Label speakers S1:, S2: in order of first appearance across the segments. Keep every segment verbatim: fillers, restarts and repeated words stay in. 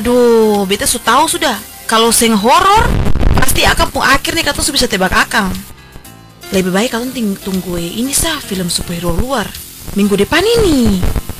S1: Aduh, beta su tahu sudah. Kalau sing horor, pasti akan pun akhirnya katong su bisa tebak akang. Lebih baik katong ting- tunggu ini sah film superhero luar minggu depan ini.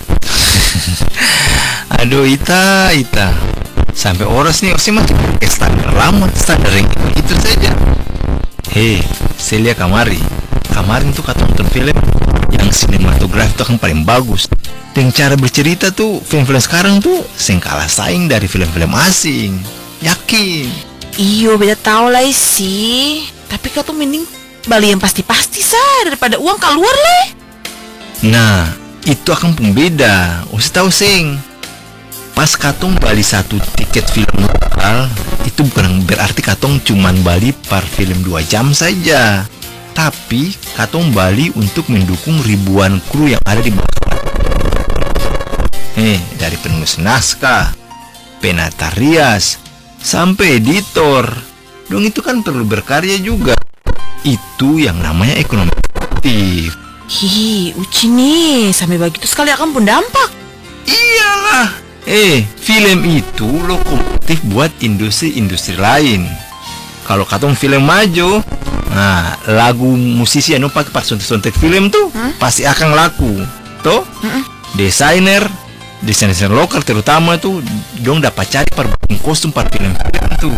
S2: Aduh, Ita, Ita. Sampai oras nih, Osi masih pakai standar lama, standar yang itu saja. Hei, saya lihat kamari. Kemarin tuh kata nonton film yang sinematografi itu kan paling bagus. Dan cara bercerita tuh film-film sekarang tuh sing kalah saing dari film-film asing. Yakin?
S1: Iyo, beta tahu lah sih. Tapi kau tuh mending beli yang pasti-pasti sah daripada uang keluar lah.
S2: Nah, itu akan pembeda. Usah tahu sing. Pas katong beli satu tiket film lokal, itu bukan berarti katong cuman beli per film dua jam saja. Tapi katong beli untuk mendukung ribuan kru yang ada di bawah. Eh, dari penulis naskah, penata rias, sampai editor. Dong itu kan perlu berkarya juga. Itu yang namanya ekonomi kreatif.
S1: Hihi, uci nih, sampai begitu sekali akan pun dampak.
S2: Iyalah. Eh, film itu lokomotif buat industri-industri lain. Kalau katong film maju, nah lagu musisi anu pakai pas sontek-sontek film tuh hmm? pasti akan laku. Toh, hmm? desainer, desainer lokal terutama tuh dong dapat cari per kostum per film-film tuh.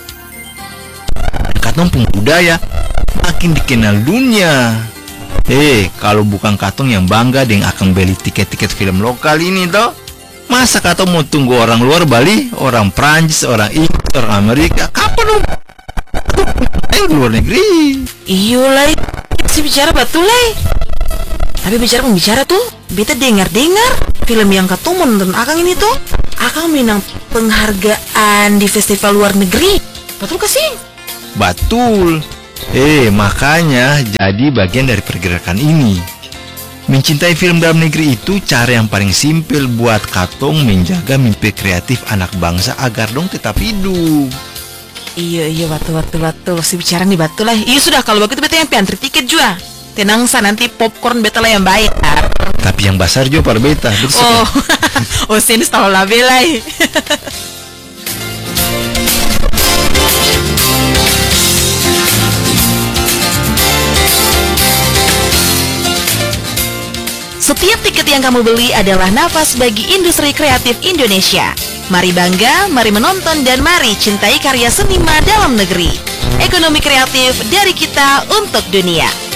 S2: Katong pun budaya makin dikenal dunia. Eh, kalau bukan katong yang bangga dengan akan beli tiket-tiket film lokal ini toh. Masa katong mau tunggu orang luar Bali, orang Prancis, orang Inggris, orang Amerika? Kapan dong? Ayo luar negeri.
S1: Iyo lah, si bicara betul lah. Tapi bicara bicara tuh, beta dengar-dengar film yang katong menonton akang ini tuh, akang menang penghargaan di festival luar negeri. Betul kasih?
S2: Betul. Eh, makanya jadi bagian dari pergerakan ini. Mencintai film dalam negeri itu cara yang paling simpel buat katong menjaga mimpi kreatif anak bangsa agar dong tetap hidup.
S1: Iya, iya, betul, betul, betul. Si bicara nih betul lah. Iya sudah, kalau begitu beta yang piantri tiket juga. Tenang sa, nanti popcorn beta lah yang bayar.
S2: Tapi yang besar juga par beta.
S1: Oh, oh sini tahu lah bela. Setiap tiket yang kamu beli adalah nafas bagi industri kreatif Indonesia. Mari bangga, mari menonton, dan mari cintai karya seniman dalam negeri. Ekonomi kreatif dari kita untuk dunia.